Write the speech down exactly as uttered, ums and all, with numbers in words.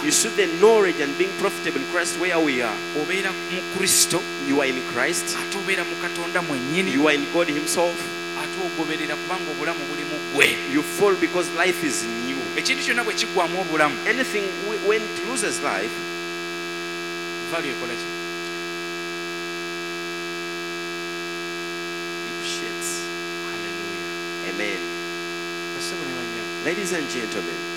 You see the knowledge and being profitable in Christ where we are. Obeera mu Kristo. You are in Christ. Ate obeera mu Katonda mwennyini. You are in God himself. Ate ogoberera kubanga obulamu buli mu ggwe. You fall because life is new. Ekintu kyonna bwe kiggwamu obulamu. Anything when it loses life, value ekola ki? it sheds. Hallelujah. Amen. Basebo ne banyabo. Ladies and gentlemen,